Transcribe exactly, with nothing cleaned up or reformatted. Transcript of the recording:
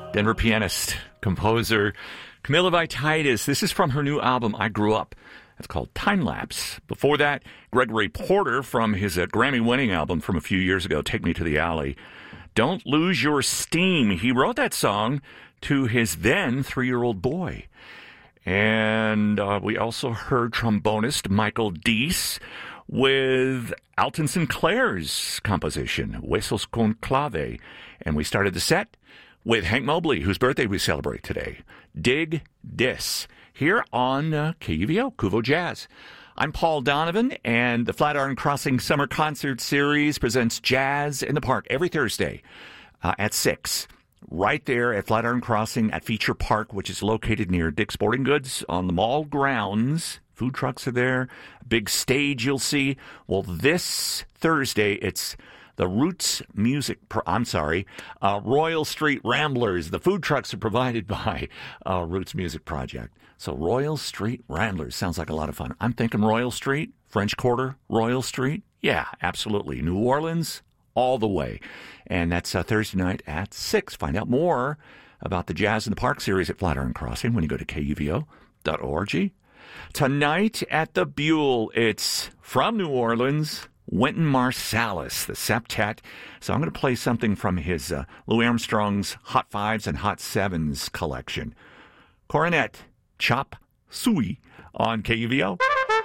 Denver pianist, composer Camilla Vititis. This is from her new album, I Grew Up. It's called Time Lapse. Before that, Gregory Porter from his uh, Grammy-winning album from a few years ago, Take Me to the Alley. Don't Lose Your Steam. He wrote that song to his then three-year-old boy. And uh, we also heard trombonist Michael Deese with Alton Sinclair's composition, Huesos con Clave. And we started the set with Hank Mobley, whose birthday we celebrate today. Dig Dis, here on uh, K U V O, Kuvo Jazz. I'm Paul Donovan, and the Flatiron Crossing Summer Concert Series presents Jazz in the Park every Thursday uh, at six. Right there at Flatiron Crossing at Feature Park, which is located near Dick's Sporting Goods on the mall grounds. Food trucks are there. Big stage you'll see. Well, this Thursday, it's the Roots Music, Pro- I'm sorry, uh, Royal Street Ramblers. The food trucks are provided by uh, Roots Music Project. So Royal Street Ramblers sounds like a lot of fun. I'm thinking Royal Street, French Quarter, Royal Street. Yeah, absolutely. New Orleans, all the way. And that's uh, Thursday night at six. Find out more about the Jazz in the Park series at Flatiron Crossing when you go to K U V O dot org. Tonight at the Buell, it's from New Orleans, Wynton Marsalis, the septet. So I'm going to play something from his uh, Louis Armstrong's Hot Fives and Hot Sevens collection. Coronet, Chop Suey on K U V O.